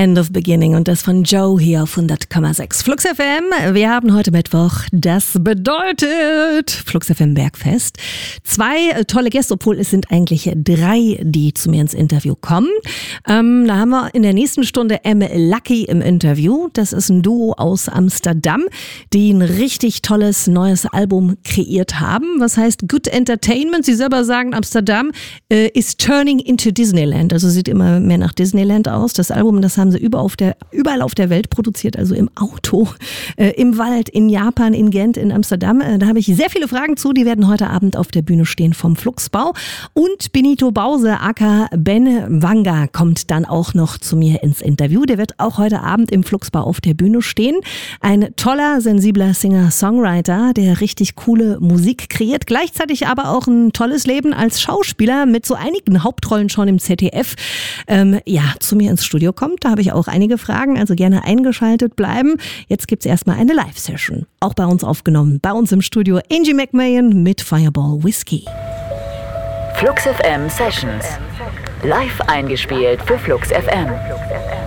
End of Beginning und das von Joe hier auf 100,6 Flux FM. Wir haben heute Mittwoch, das bedeutet Flux FM Bergfest. 2 tolle Gäste, obwohl es sind eigentlich 3, die zu mir ins Interview kommen. Da haben wir in der nächsten Stunde M. Lucky im Interview. Das ist ein Duo aus Amsterdam, die ein richtig tolles neues Album kreiert haben. Was heißt Good Entertainment? Sie selber sagen, Amsterdam is turning into Disneyland. Also sieht immer mehr nach Disneyland aus. Das Album, das haben sie überall auf der Welt produziert, also im Auto, im Wald, in Japan, in Gent, in Amsterdam. Da habe ich sehr viele Fragen zu, die werden heute Abend auf der Bühne stehen vom Fluxbau. Und Benito Bause, aka Ben Wanga, kommt dann auch noch zu mir ins Interview. Der wird auch heute Abend im Fluxbau auf der Bühne stehen. Ein toller, sensibler Singer-Songwriter, der richtig coole Musik kreiert, gleichzeitig aber auch ein tolles Leben als Schauspieler mit so einigen Hauptrollen schon im ZDF. Zu mir ins Studio kommt. Da habe ich auch einige Fragen, also gerne eingeschaltet bleiben. Jetzt gibt es erstmal eine Live-Session. Auch bei uns aufgenommen. Bei uns im Studio Angie McMahon mit Fireball Whiskey. Flux FM Sessions. Live eingespielt für Flux FM.